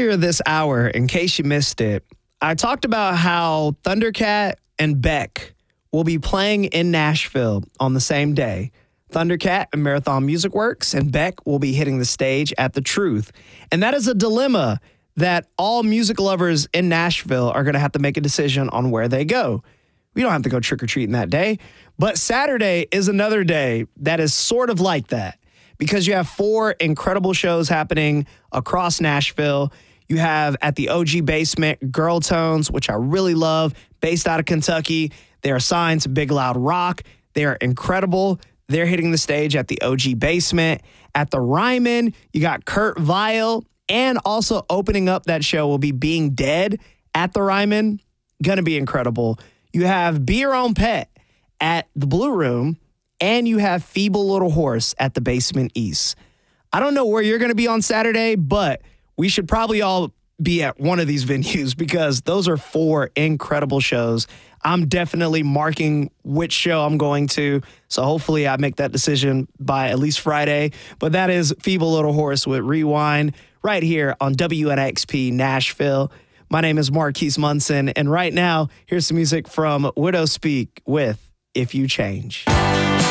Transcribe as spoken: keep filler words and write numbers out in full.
Earlier this hour, in case you missed it, I talked about how Thundercat and Beck will be playing in Nashville on the same day. Thundercat and Marathon Music Works and Beck will be hitting the stage at The Truth. And that is a dilemma that all music lovers in Nashville are going to have to make a decision on where they go. We don't have to go trick-or-treating that day, but Saturday is another day that is sort of like that because you have four incredible shows happening across Nashville. You have at the O G Basement, Girl Tones, which I really love, based out of Kentucky. They are signed to Big Loud Rock. They are incredible. They're hitting the stage at the O G Basement. At the Ryman, you got Kurt Vile, and also opening up that show will be Being Dead at the Ryman. Gonna be incredible. You have Be Your Own Pet at the Blue Room, and you have Feeble Little Horse at the Basement East. I don't know where you're going to be on Saturday, but we should probably all be at one of these venues because those are four incredible shows. I'm definitely marking which show I'm going to, so hopefully I make that decision by at least Friday. But that is Feeble Little Horse with Rewind right here on W N X P Nashville. My name is Marquise Munson, and right now, here's some music from Widow Speak with If You Change.